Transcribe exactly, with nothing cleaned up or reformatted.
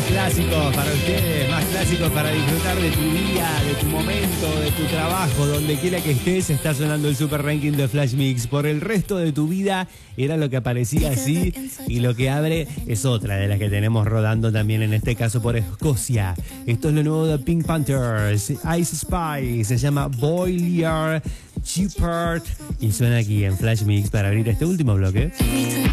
clásicos para ustedes, más clásicos para disfrutar de tu día, de tu momento, de tu trabajo, donde quiera que estés, está sonando el Super Ranking de Flash Mix. Por el resto de tu vida era lo que aparecía así, y lo que abre es otra de las que tenemos rodando también, en este caso por Escocia. Esto es lo nuevo de Pink Panthers, Ice Spice, se llama Boiler Cheapert y suena aquí en Flash Mix para abrir este último bloque.